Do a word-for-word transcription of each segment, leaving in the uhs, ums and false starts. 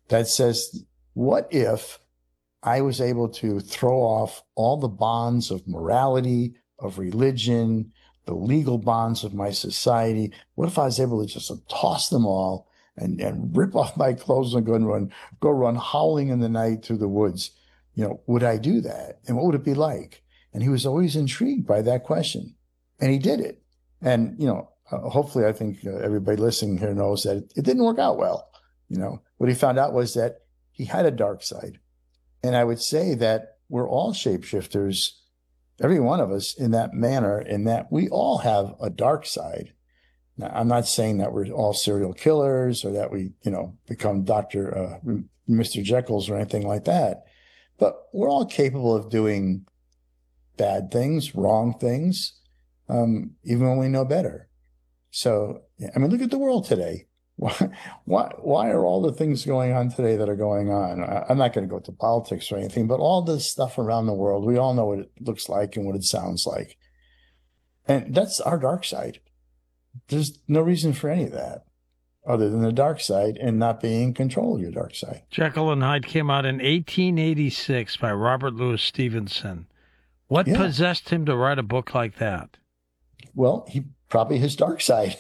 that says, what if I was able to throw off all the bonds of morality, of religion, the legal bonds of my society? What if I was able to just toss them all and, and rip off my clothes and go and run, go run howling in the night through the woods? You know, would I do that? And what would it be like? And he was always intrigued by that question. And he did it. And, you know, uh, hopefully I think uh, everybody listening here knows that it, it didn't work out well. You know, what he found out was that he had a dark side. And I would say that we're all shapeshifters, every one of us in that manner, in that we all have a dark side. Now, I'm not saying that we're all serial killers or that we, you know, become Doctor Uh, Mister Jekyll's or anything like that. But we're all capable of doing bad things, wrong things, um, even when we know better. So, I mean, look at the world today. Why, why, why are all the things going on today that are going on? I'm not going to go to politics or anything, but all this stuff around the world, we all know what it looks like and what it sounds like. And that's our dark side. There's no reason for any of that other than the dark side and not being in control of your dark side. Jekyll and Hyde came out in eighteen eighty-six by Robert Louis Stevenson. What yeah. possessed him to write a book like that? Well, he probably his dark side.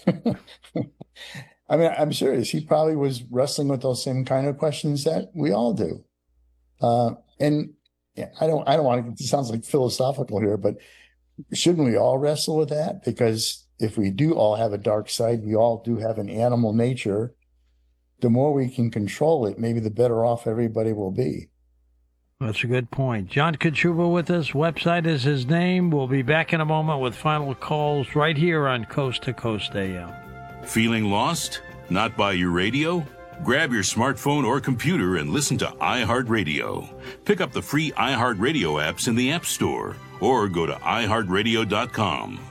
I mean, I'm serious. He probably was wrestling with those same kind of questions that we all do. Uh, and yeah, I don't, I don't want to, it sounds like philosophical here, but shouldn't we all wrestle with that? Because if we do all have a dark side, we all do have an animal nature. The more we can control it, maybe the better off everybody will be. That's a good point. John Kochuba with us. Website is his name. We'll be back in a moment with final calls right here on Coast to Coast A M. Feeling lost? Not by your radio? Grab your smartphone or computer and listen to iHeartRadio. Pick up the free iHeartRadio apps in the App Store or go to i heart radio dot com.